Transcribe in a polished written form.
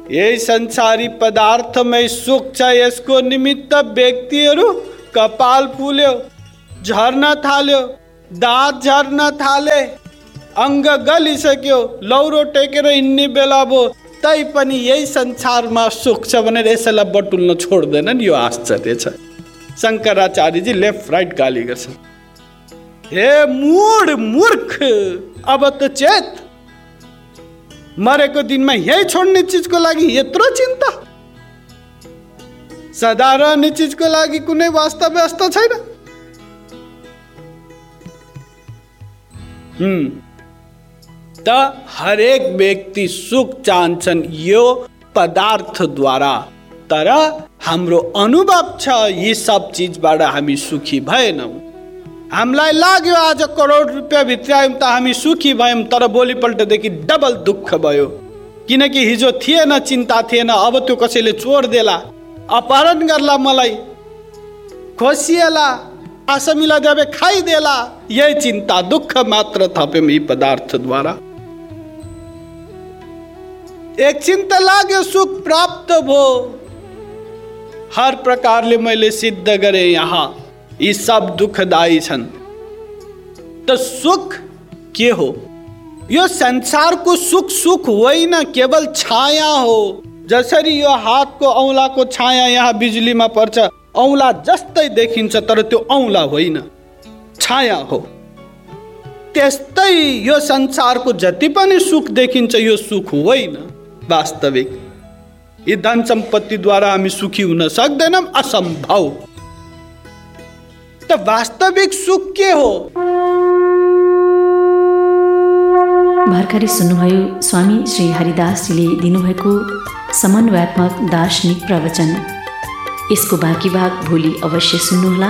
यही संसारी पदार्थमै सुख छ। यसको निमित्त व्यक्तिहरू कपाल फुल्यो, झर्न थाल्यो, दाँत झर्न थाले, अङ्ग गलिसक्यो, लौरो टेकेर हिँड्ने बेला भयो, तै पनि यही संसारमा सुख छ भनेर यसैलाई बटुल्न छोड्दैनन्। यो आश्चर्य छ। शङ्कराचार्यजी लेफ्ट राइट गाली गर्छन्। हे मूढ मूर्ख, अब त चेत। मरेको दिनमा यही छोड्ने चिजको लागि यत्रो चिन्ता? सदा रहने चिजको लागि कुनै वास्तव व्यवस्था छैन। त हरेक व्यक्ति सुख चाहन्छन् यो पदार्थद्वारा, तर हाम्रो अनुभव छ यी सब चिजबाट हामी सुखी भएनौँ। हामीलाई लाग्यो आज करोड रुपियाँ भित्रायौँ त हामी सुखी भयौँ, तर भोलिपल्टदेखि डबल दुःख भयो, किनकि हिजो थिएन, चिन्ता थिएन, अब त्यो कसैले चोर देला, अपहरण गर्ला, मलाई खोसिएला, आसमीलाई देवे खाइदेला, यही चिन्ता दुःख मात्र थप्यौँ यी पदार्थद्वारा। एकछिन त लाग्यो सुख प्राप्त भयो, हर प्रकारले मैले सिद्ध गरेँ, यहाँ यी सब दुःखदायी छन्। त सुख के हो? यो संसारको सुख सुख होइन, केवल छाया हो। जसरी यो हातको औँलाको छाया यहाँ बिजुलीमा पर्छ, औँला जस्तै देखिन्छ, तर त्यो औँला होइन, छाया हो। त्यस्तै यो संसारको जति पनि सुख देखिन्छ यो सुख होइन वास्तविक। यी धन सम्पत्तिद्वारा हामी सुखी हुन सक्दैनौँ, असम्भव। त वास्तविक सुख के हो? भर्खरै सुन्नुभयो स्वामी श्री हरिदासजीले दिनुभएको समन्वयात्मक दार्शनिक प्रवचन। यसको बाँकी भाग भोलि अवश्य सुन्नुहोला।